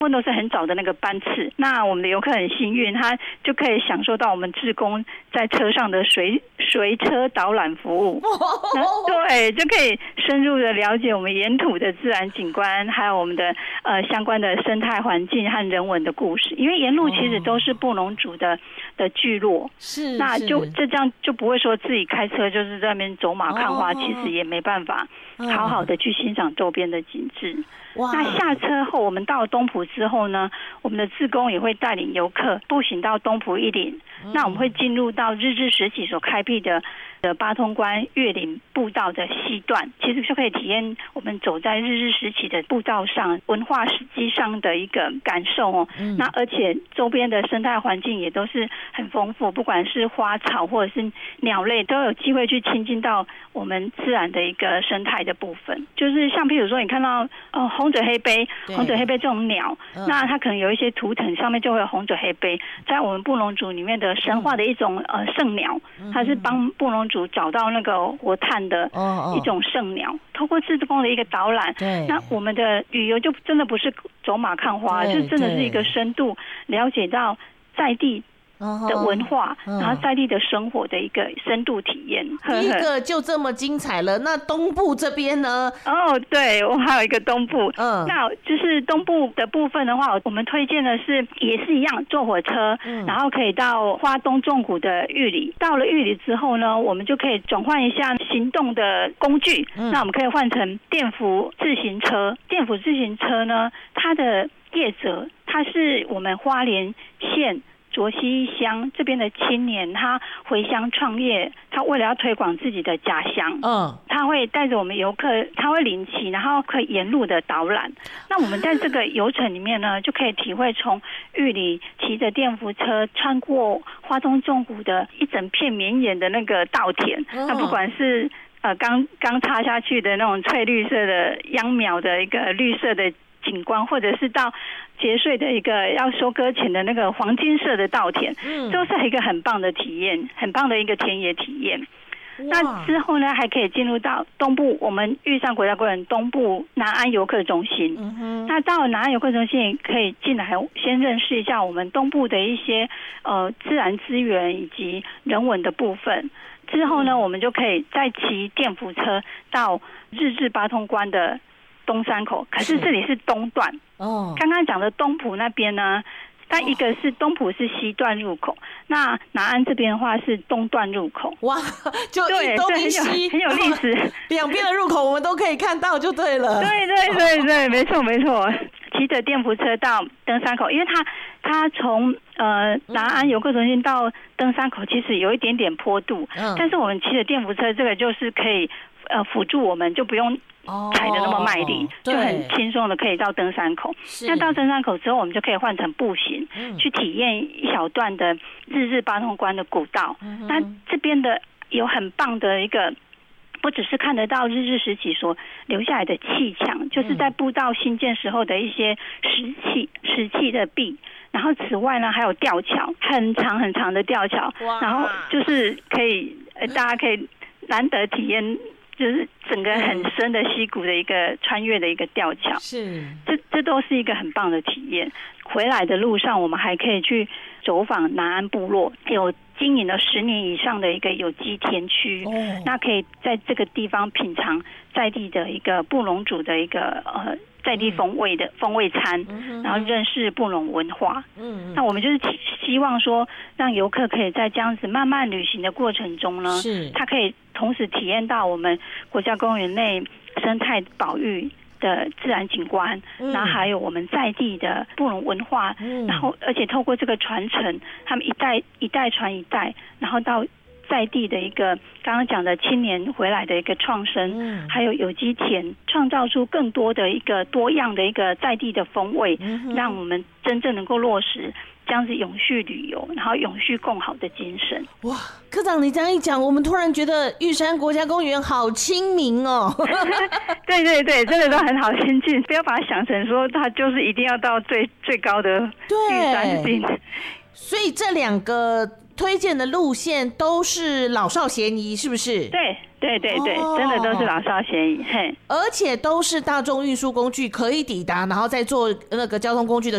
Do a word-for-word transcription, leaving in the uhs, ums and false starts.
问都是很早的那个班次。那我们的游客很幸运，他就可以享受到我们志工在车上的随随车导览服务。那对，就可以深入的了解我们沿途的自然景观，还有我们的呃相关的生态环境和人文的故事。因为沿路其实都是布农族的的聚落， 是， 那就这样就不会说自己开车就是在那边走马看花，其实也没办法好好的去欣赏周边的景致。那下车后，我们到了东埔之后呢，我们的志工也会带领游客步行到东埔一岭。那我们会进入到日治时期所开辟的的八通关越岭步道的西段，其实就可以体验我们走在日治时期的步道上文化史迹上的一个感受哦。嗯、那而且周边的生态环境也都是很丰富，不管是花草或者是鸟类，都有机会去亲近到我们自然的一个生态的部分。就是像譬如说，你看到呃红嘴黑鹎、红嘴黑鹎这种鸟，嗯、那它可能有一些图腾上面就会有红嘴黑鹎，在我们布农族里面的神话的一种呃圣鸟，它是帮布农族找到那个活炭的一种圣鸟。透过志工的一个导览，那我们的旅游就真的不是走马看花，就真的是一个深度了解到在地的文化，然后在地的生活的一个深度体验。 第一个就这么精彩了，那东部这边呢？ 哦，对，我还有一个东部，嗯，那就是东部的部分的话，我们推荐的是也是一样，坐火车，嗯、然后可以到花东纵谷的玉里。到了玉里之后呢，我们就可以转换一下行动的工具，嗯、那我们可以换成电扶自行车。电扶自行车呢，它的业者，它是我们花莲县卓溪乡这边的青年，他回乡创业，他为了要推广自己的家乡，嗯，他会带着我们游客，他会领骑，然后可以沿路的导览。那我们在这个游程里面呢，就可以体会从玉里骑着电扶车穿过花东纵谷的一整片绵延的那个稻田，嗯、那不管是呃刚刚插下去的那种翠绿色的秧苗的一个绿色的景观，或者是到结穗的一个要收割前的那个黄金色的稻田，嗯，都是一个很棒的体验，很棒的一个田野体验。那之后呢，还可以进入到东部，我们玉山国家公园东部南安游客中心。嗯、那到了南安游客中心，可以进来先认识一下我们东部的一些呃自然资源以及人文的部分。之后呢，我们就可以再骑电扶车到日治八通关的东山口，可是这里是东段哦。刚刚讲的东埔那边呢，但一个是东埔是西段入口，那南安这边的话是东段入口。哇， 就一东一西， 很有历史， 两边的入口我们都可以看到，就对了。 对对对对，没错没错。骑着电扶车到登山口，因为它它从呃南安游客中心到登山口其实有一点点坡度，嗯、但是我们骑着电扶车这个就是可以呃辅助我们，就不用踩的那么卖力，哦、就很轻松的可以到登山口。那到登山口之后，我们就可以换成步行，嗯、去体验一小段的日治八通关的古道。嗯、那这边的有很棒的一个，不只是看得到日治时期所留下来的砌墙，就是在步道新建时候的一些石器、石器的壁。然后此外呢，还有吊桥，很长很长的吊桥，然后就是可以，呃，大家可以难得体验。就是整个很深的溪谷的一个穿越的一个吊桥，是这这都是一个很棒的体验。回来的路上，我们还可以去走访南安部落，有经营了十年以上的一个有机田区，哦、那可以在这个地方品尝在地的一个布农族的一个呃在地风味的风味餐，嗯、然后认识布农文化。嗯，那我们就是希望说，让游客可以在这样子慢慢旅行的过程中呢，是他可以同时体验到我们国家公园内生态保育的自然景观，嗯、然后还有我们在地的布农文化，嗯、然后而且透过这个传承，他们一代一代传一代，然后到在地的一个刚刚讲的青年回来的一个创生，嗯、还有有机田，创造出更多的一个多样的一个在地的风味，嗯、让我们真正能够落实这样子永续旅游，然后永续共好的精神。 哇，科长你这样一讲，我们突然觉得玉山国家公园好亲民哦。 对对对，真的都很好亲近，不要把它想成说它就是一定要到最最高的玉山境。 所以这两个推荐的路线都是老少咸宜，是不是？ 对对对对，哦、真的都是老少咸宜，嘿， 而且都是大众运输工具可以抵达，然后再坐那个交通工具的